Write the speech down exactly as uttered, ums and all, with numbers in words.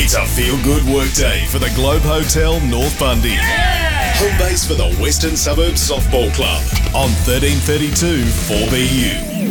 It's a feel-good workday for the Globe Hotel North Bundy. Yeah! Home base for the Western Suburbs Softball Club on thirteen thirty-two four B U.